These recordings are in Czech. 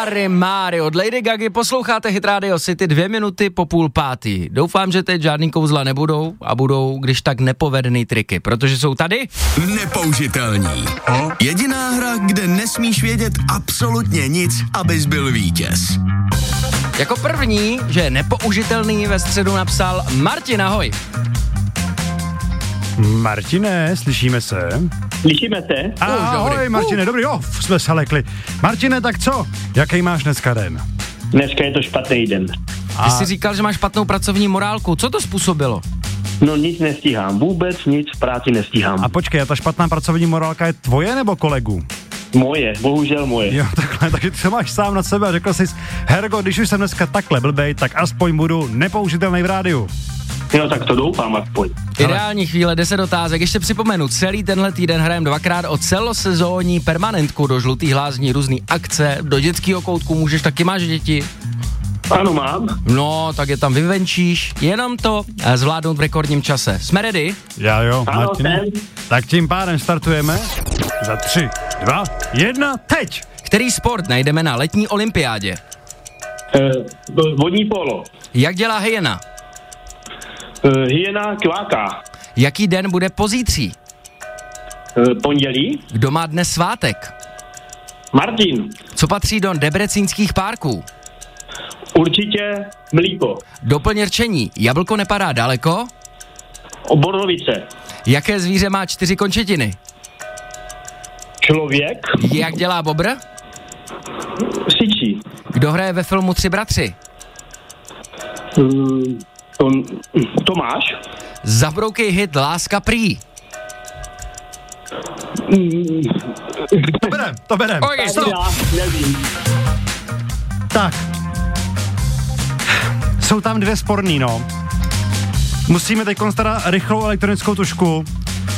Máry od Lady Gagy, posloucháte Hit Radio City 2 minuty po 4:30. Doufám, že teď žádný kouzla nebudou a budou, když tak, nepovedený triky, protože jsou tady Nepoužitelní. Jediná hra, kde nesmíš vědět absolutně nic, abys byl vítěz. jako první, že je nepoužitelný, ve středu napsal Martin, ahoj. Martine, slyšíme se? Slyšíme se? Ahoj, Martine, dobrý, jsme se lekli. Martine, tak co? Jaký máš dneska den? Dneska je to špatný den. Ty jsi říkal, že máš špatnou pracovní morálku, co to způsobilo? No nic nestíhám, vůbec nic v práci nestíhám. A počkej, a ta špatná pracovní morálka je tvoje nebo kolegů? Moje, bohužel moje. Jo, takhle, takže ty se máš sám na sebe a řekl jsi, Hergo, když už jsem dneska takhle blbej, tak aspoň budu nepoužitelný v rádiu. No tak to doufám aspoň. Ideální chvíle, 10 otázek, ještě připomenu, celý tenhle týden hrajeme dvakrát o celosezónní permanentku, do Žlutých lázní různý akce, do dětského koutku můžeš, taky máš děti? Ano, mám. No, tak je tam vyvenčíš, jenom to zvládnout v rekordním čase. Jsme ready? Já jo, Ano, Martine. Tak tím pádem startujeme. Za 3, 2, 1, teď! Který sport najdeme na letní olympiádě? Vodní polo. Jak dělá hyena? Hyena kváká. Jaký den bude pozítří? Pondělí. Kdo má dnes svátek? Martin. Co patří do debrecínských párků? Určitě mlíko. Doplň rčení. Jablko nepadá daleko? Borovice. Jaké zvíře má 4 končetiny? Člověk. Jak dělá bobr? Syčí. Kdo hraje ve filmu Tři bratři? Tomáš. Zabroukej hit Láska prý. To berem. Okay, stop. Já nevím. Tak. Jsou tam 2 sporný, no. Musíme teď konstarat rychlou elektronickou tušku.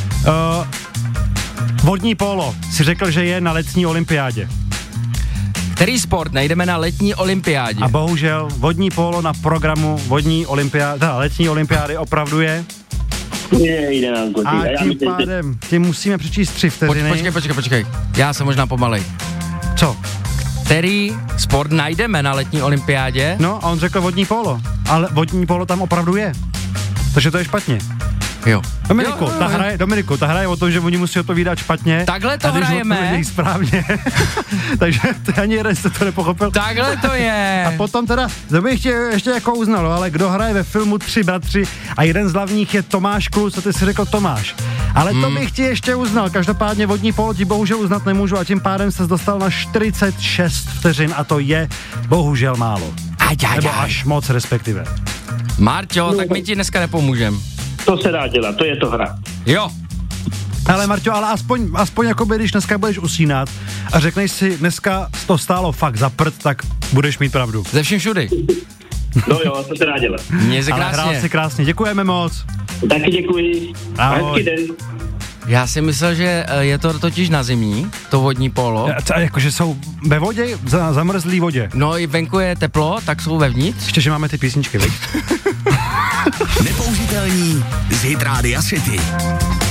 Vodní pólo. Si řekl, že je na letní olympiádě. Který sport najdeme na letní olympiádě? A bohužel vodní pólo na programu letní olympiády opravdu je. Je 11 hodin. A tím pádem tím musíme přečíst 3 vteřiny. Počkej. Já jsem možná pomalej. Co? Který sport najdeme na letní olympiádě? No a on řekl vodní pólo. Ale vodní pólo tam opravdu je. Takže to je špatně. Jo. Dominiku, ta hraje o tom, že oni musí odpovídat špatně. Takhle to a když hrajeme. odpovědějí správně. Takže ani jeden jste to nepochopil. Takhle to je. A potom teda, to bych tě ještě jako uznal, ale kdo hraje ve filmu Tři bratři a jeden z hlavních je Tomáš Klus, a ty si řekl Tomáš. Ale to bych ti ještě uznal, každopádně vodní polo ti bohužel uznat nemůžu a tím pádem ses dostal na 46 vteřin a to je bohužel málo. Nebo až moc respektive. Marťo, tak my ti dneska nepomůžem. To se dá dělat, to je to hra. Jo. Ale Marťo, ale aspoň jakoby, když dneska budeš usínat a řekneš si, dneska to stálo fakt za prd, tak budeš mít pravdu. Ze vším všudy. No jo, to se dá dělat. Mně se ale krásně. hrál si krásně, děkujeme moc. Taky děkuji. Ahoj. Hezký den. Já si myslel, že je to totiž na zimní, to vodní polo. Jakože jsou ve vodě, zamrzlý vodě. No i venku je teplo, tak jsou vevnitř. Ještě, že máme ty písničky, viď? Nepoužitelní z Hit Rádia City.